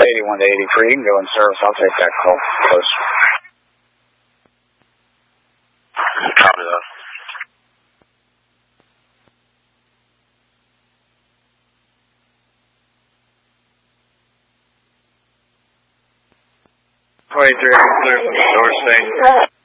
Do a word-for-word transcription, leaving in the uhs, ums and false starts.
eighty-one to eighty-three. You can go in service. I'll take that call. Close. Copy that. twenty-three, clear from the door station.